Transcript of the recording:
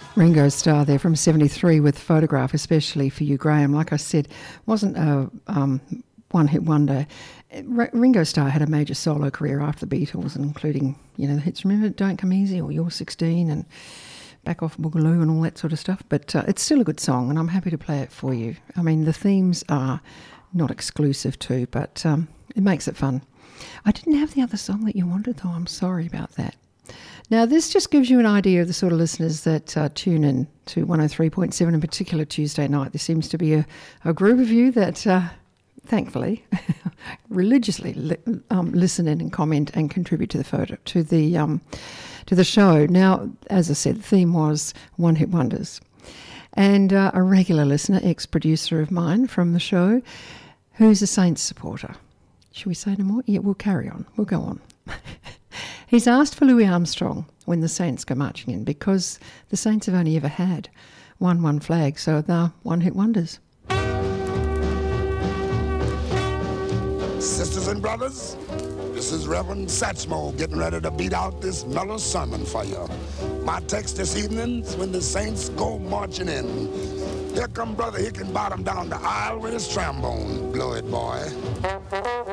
Ringo Starr there from 73 with Photograph, especially for you, Graham. Like I said, wasn't a one-hit wonder. Ringo Starr had a major solo career after the Beatles, including, the hits, remember Don't Come Easy or You're 16 and Back Off Boogaloo and all that sort of stuff. But it's still a good song, and I'm happy to play it for you. I mean, the themes are not exclusive to, but it makes it fun. I didn't have the other song that you wanted, though. I'm sorry about that. Now, this just gives you an idea of the sort of listeners that tune in to 103.7, in particular Tuesday night. There seems to be a group of you that, thankfully, religiously listen in and comment and contribute to the show. Now, as I said, the theme was one-hit wonders. And a regular listener, ex-producer of mine from the show, who's a Saints supporter. Should we say no more? Yeah, we'll carry on. We'll go on. He's asked for Louis Armstrong when the Saints go marching in, because the Saints have only ever had one flag, so they're one-hit wonders. Sisters and brothers, this is Reverend Satchmo getting ready to beat out this mellow sermon for you. My text this evening's when the Saints go marching in. Here come Brother Hickenbottom down the aisle with his trombone. Blow it, boy.